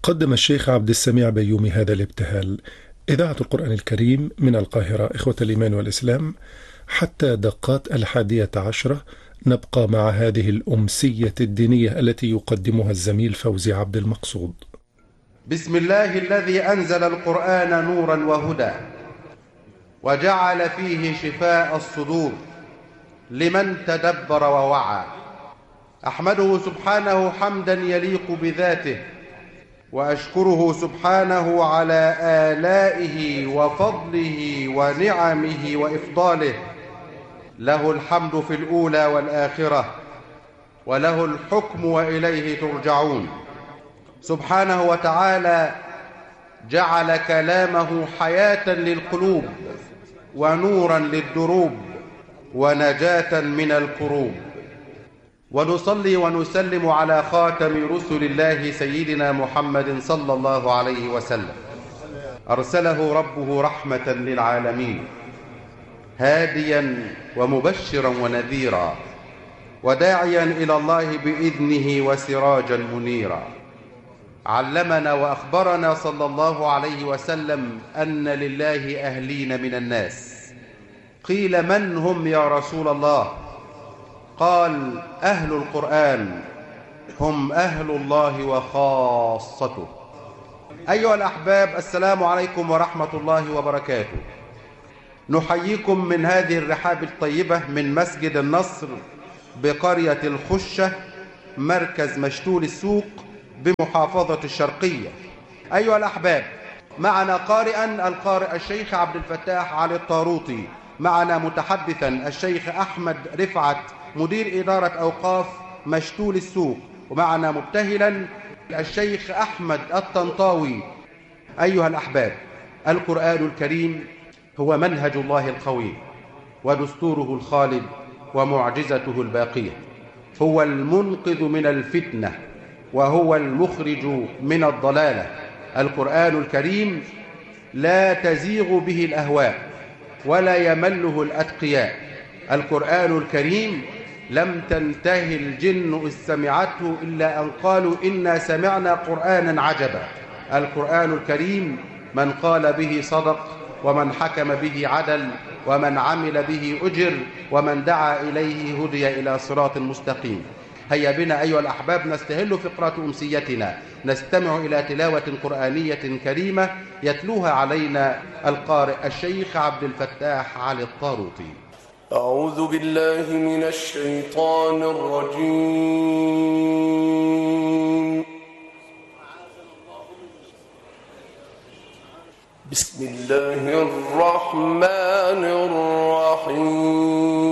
قدم الشيخ عبد السميع بيومي هذا الابتهال. إذاعة القرآن الكريم من القاهرة، إخوة الإيمان والإسلام، حتى دقات 11 نبقى مع هذه الأمسية الدينية التي يقدمها الزميل فوزي عبد المقصود. بسم الله الذي أنزل القرآن نورا وهدى وجعل فيه شفاء الصدور لمن تدبر ووعى. أحمده سبحانه حمدا يليق بذاته، وأشكره سبحانه على آلائه وفضله ونعمه وإفضاله. له الحمد في الأولى والآخرة، وله الحكم وإليه ترجعون. سبحانه وتعالى جعل كلامه حياة للقلوب ونورا للدروب ونجاة من الكروب. ونصلي ونسلم على خاتم رسل الله سيدنا محمد صلى الله عليه وسلم، أرسله ربه رحمة للعالمين، هاديا ومبشرا ونذيرا، وداعيا إلى الله بإذنه وسراجا منيرا. علمنا وأخبرنا صلى الله عليه وسلم أن لله أهلين من الناس. قيل من هم يا رسول الله؟ قال أهل القرآن هم أهل الله وخاصته. أيها الأحباب، السلام عليكم ورحمة الله وبركاته. نحييكم من هذه الرحاب الطيبة من مسجد النصر بقرية الخشة، مركز مشتول السوق بمحافظة الشرقية. أيها الأحباب، معنا قارئا القارئ الشيخ عبد الفتاح علي الطاروطي، معنا متحدثا الشيخ أحمد رفعت مدير إدارة أوقاف مشتول السوق، ومعنا مبتهلا الشيخ أحمد الطنطاوي. أيها الأحباب، القرآن الكريم هو منهج الله القوي ودستوره الخالد ومعجزته الباقية. هو المنقذ من الفتنة وهو المخرج من الضلالة. القرآن الكريم لا تزيغ به الأهواء ولا يمله الأتقياء. القرآن الكريم لم تنتهي الجن إذ سمعته إلا أن قالوا إنا سمعنا قرآنا عجبا. القرآن الكريم من قال به صدق، ومن حكم به عدل، ومن عمل به أجر، ومن دعا إليه هدي إلى صراط مستقيم. هيا بنا أيها الأحباب نستهل فقرة أمسيتنا، نستمع إلى تلاوة قرآنية كريمة يتلوها علينا القارئ الشيخ عبد الفتاح علي الطاروطي. أعوذ بالله من الشيطان الرجيم. بسم الله الرحمن الرحيم.